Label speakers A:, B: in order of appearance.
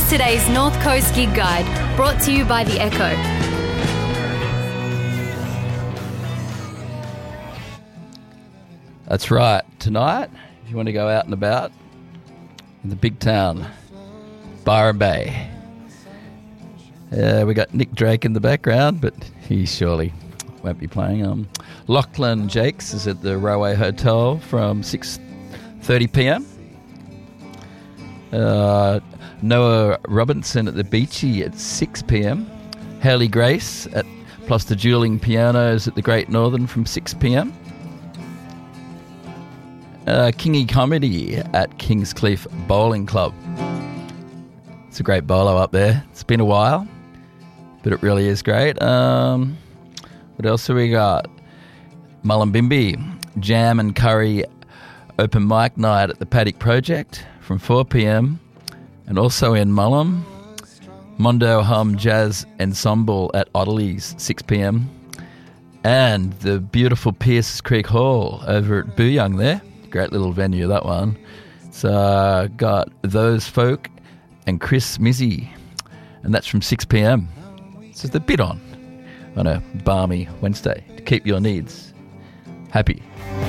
A: Here's today's North Coast Gig Guide, brought to you by The Echo.
B: That's right. Tonight, if you want to go out and about in the big town, Byron Bay. We got Nick Drake in the background, but he surely won't be playing. Lachlan Jakes is at the Railway Hotel from 6:30 p.m. Noah Robinson at the Beachy at 6 p.m. Haley Grace plus the Dueling Pianos at the Great Northern from 6 p.m. Kingy Comedy at Kingscliff Bowling Club. It's a great bowler up there. It's been a while, but it really is great. What else have we got? Mullumbimby, Jam and Curry open mic night at the Paddock Project from 4 p.m. And also in Mullum, Mondo Hum Jazz Ensemble at Otterly's 6 p.m. And the beautiful Pierces Creek Hall over at Booyoung there. Great little venue, that one. It's got Those Folk and Chris Mizzy, and that's from 6 p.m. So the bit on a balmy Wednesday to keep your needs happy.